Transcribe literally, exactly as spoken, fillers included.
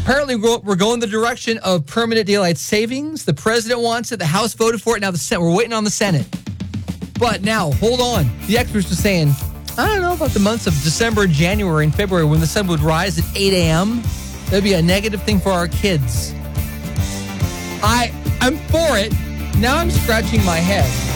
Apparently, we're going the direction of permanent daylight savings. The president wants it. The House voted for it. Now the Senate, we're waiting on the Senate. But now, hold on. The experts are saying, I don't know about the months of December, January, and February when the sun would rise at eight a.m. That would be a negative thing for our kids. I, I'm for it. Now I'm scratching my head.